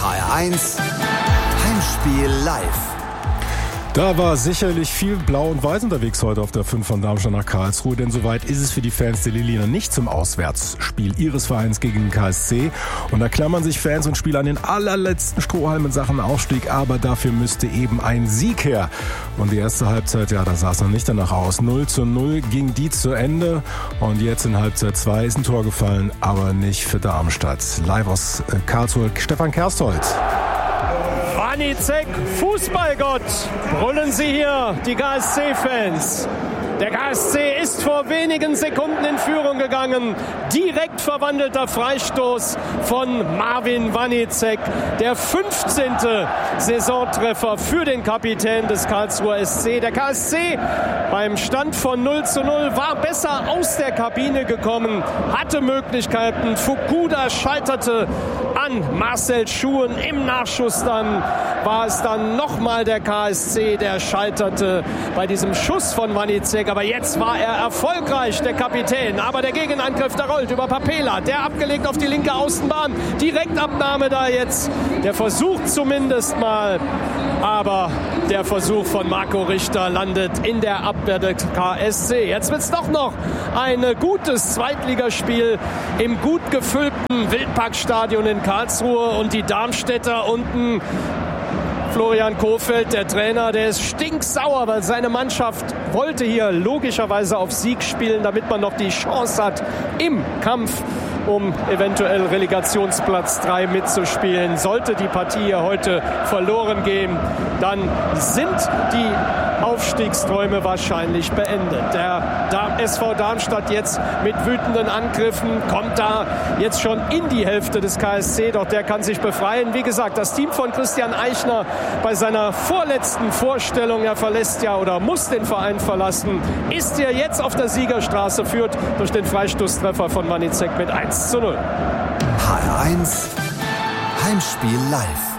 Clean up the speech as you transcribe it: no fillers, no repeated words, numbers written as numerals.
HR1 Heimspiel live. Da war sicherlich viel Blau und Weiß unterwegs heute auf der 5 von Darmstadt nach Karlsruhe, denn soweit ist es für die Fans der Liliner nicht zum Auswärtsspiel ihres Vereins gegen den KSC. Und da klammern sich Fans und Spieler an den allerletzten Strohhalm in Sachen Aufstieg, aber dafür müsste eben ein Sieg her. Und die erste Halbzeit, ja, da sah es noch nicht danach aus. 0:0 ging die zu Ende und jetzt in Halbzeit 2 ist ein Tor gefallen, aber nicht für Darmstadt. Live aus Karlsruhe, Stefan Kerstholz. Wanicek, Fußballgott, brüllen Sie hier, die KSC-Fans. Der KSC ist vor wenigen Sekunden in Führung gegangen. Direkt verwandelter Freistoß von Marvin Wanicek. Der 15. Saisontreffer für den Kapitän des Karlsruher SC. Der KSC beim Stand von 0:0 war besser aus der Kabine gekommen, hatte Möglichkeiten. Fukuda scheiterte an Marcel Schuhen. Im Nachschuss dann war es dann nochmal der KSC, der scheiterte bei diesem Schuss von Wanicek. Aber jetzt war er erfolgreich, der Kapitän. Aber der Gegenangriff, der rollt über Papela. Der abgelegt auf die linke Außenbahn. Direktabnahme da jetzt. Der Versuch zumindest mal. Aber der Versuch von Marco Richter landet in der Abwehr des KSC. Jetzt wird es doch noch ein gutes Zweitligaspiel im gut gefüllten Wildparkstadion in Karlsruhe. Und die Darmstädter unten, Florian Kohfeldt, der Trainer, der ist stinksauer, weil seine Mannschaft wollte hier logischerweise auf Sieg spielen, damit man noch die Chance hat, im Kampf um eventuell Relegationsplatz 3 mitzuspielen. Sollte die Partie hier heute verloren gehen, dann sind die Aufstiegsträume wahrscheinlich beendet. Der SV Darmstadt jetzt mit wütenden Angriffen kommt da jetzt schon in die Hälfte des KSC, doch der kann sich befreien. Wie gesagt, das Team von Christian Eichner bei seiner vorletzten Vorstellung, er verlässt ja oder muss den Verein verlassen, ist er jetzt auf der Siegerstraße, führt durch den Freistoßtreffer von Wanicek mit 1:0. HR1 Heimspiel live.